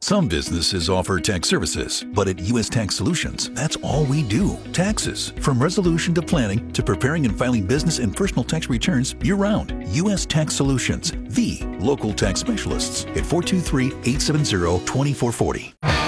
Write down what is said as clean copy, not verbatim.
Some businesses offer tax services, but at U.S. Tax Solutions, that's all we do. Taxes. From resolution to planning to preparing and filing business and personal tax returns year-round. U.S. Tax Solutions, the local tax specialists at 423-870-2440.